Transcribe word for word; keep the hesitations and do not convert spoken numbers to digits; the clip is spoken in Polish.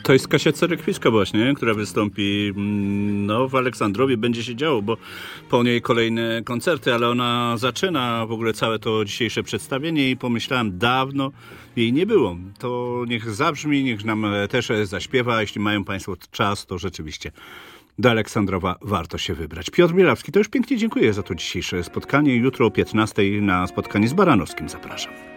To jest Kasia Cerekwiska właśnie, która wystąpi no, w Aleksandrowie. Będzie się działo, bo po niej kolejne koncerty, ale ona zaczyna w ogóle całe to dzisiejsze przedstawienie i pomyślałem, dawno jej nie było. To niech zabrzmi, niech nam też zaśpiewa. Jeśli mają Państwo czas, to rzeczywiście do Aleksandrowa warto się wybrać. Piotr Bielawski, to już pięknie dziękuję za to dzisiejsze spotkanie. Jutro o piętnastej na spotkanie z Baranowskim zapraszam.